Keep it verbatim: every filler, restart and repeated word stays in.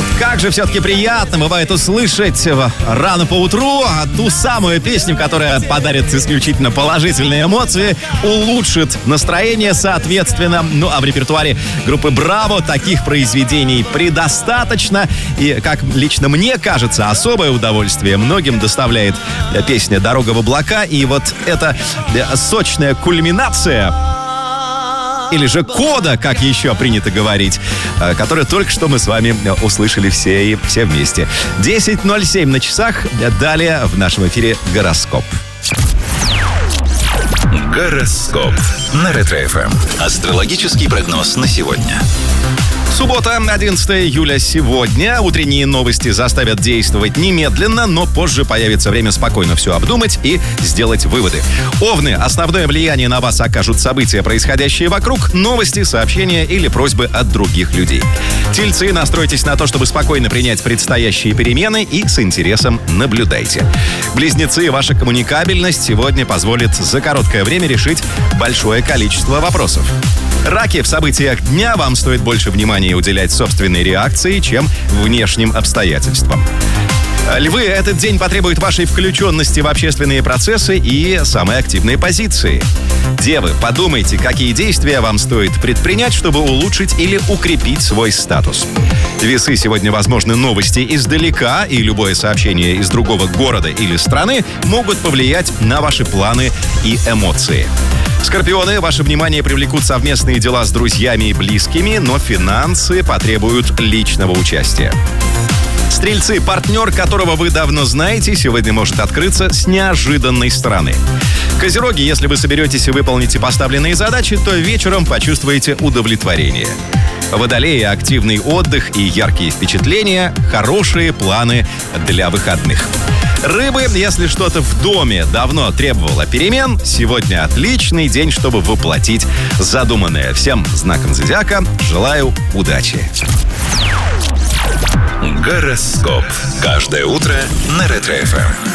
Вот как же все-таки приятно бывает услышать рано поутру ту самую песню, которая подарит исключительно положительные эмоции, улучшит настроение, соответственно. Ну, а в репертуаре группы «Браво» таких произведений предостаточно. И, как лично мне кажется, особое удовольствие многим доставляет песня «Дорога в облака». И вот эта сочная кульминация, или же кода, как еще принято говорить, который только что мы с вами услышали все и все вместе. десять ноль семь на часах. Далее в нашем эфире гороскоп. Гороскоп на Ретро-эф эм. Астрологический прогноз на сегодня. Суббота, одиннадцатого июля сегодня. Утренние новости заставят действовать немедленно, но позже появится время спокойно все обдумать и сделать выводы. Овны, основное влияние на вас окажут события, происходящие вокруг, новости, сообщения или просьбы от других людей. Тельцы, настройтесь на то, чтобы спокойно принять предстоящие перемены и с интересом наблюдайте. Близнецы, ваша коммуникабельность сегодня позволит за короткое время решить большое количество вопросов. Раки, в событиях дня вам стоит больше внимания уделять собственной реакции, чем внешним обстоятельствам. Львы, этот день потребует вашей включенности в общественные процессы и самой активной позиции. Девы, подумайте, какие действия вам стоит предпринять, чтобы улучшить или укрепить свой статус. Весы, сегодня возможны новости издалека, и любое сообщение из другого города или страны могут повлиять на ваши планы и эмоции. Скорпионы, ваше внимание привлекут совместные дела с друзьями и близкими, но финансы потребуют личного участия. Стрельцы, партнер, которого вы давно знаете, сегодня может открыться с неожиданной стороны. Козероги, если вы соберетесь и выполните поставленные задачи, то вечером почувствуете удовлетворение. Водолеи, активный отдых и яркие впечатления, хорошие планы для выходных. Рыбы, если что-то в доме давно требовало перемен, сегодня отличный день, чтобы воплотить задуманное. Всем знаком зодиака желаю удачи. Гороскоп. Каждое утро на Ретро-эф эм.